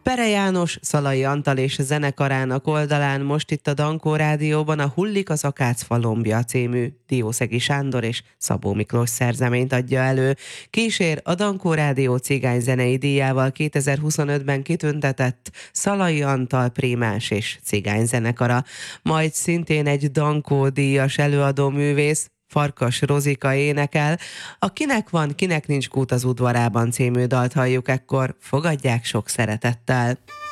Pere János, Szalai Antal és zenekarának oldalán most itt a Dankó Rádióban a Hullik az Akácfa lombja című Diószegi Sándor és Szabó Miklós szerzeményt adja elő. Kísér a Dankó Rádió cigányzenei díjával 2025-ben kitüntetett Szalai Antal prímás és cigányzenekara, majd szintén egy Dankó díjas előadó művész, Farkas Rozika énekel. A Kinek van, kinek nincs kút az udvarában című dalt halljuk ekkor, fogadják sok szeretettel.